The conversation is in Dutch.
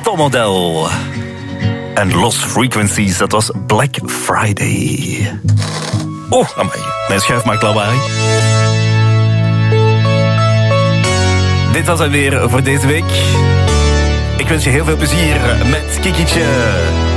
topmodel. En Lost Frequencies, dat was Black Friday. Oh, amai, mijn schuif maakt lawaai. Dit was het weer voor deze week. Ik wens je heel veel plezier met Kikietje.